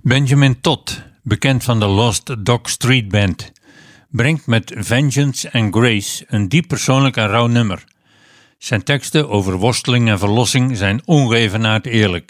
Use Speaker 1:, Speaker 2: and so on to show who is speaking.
Speaker 1: Benjamin Todd, bekend van de Lost Dog Street Band, brengt met Vengeance and Grace een diep persoonlijk en rauw nummer. Zijn teksten over worsteling en verlossing zijn ongeëvenaard eerlijk.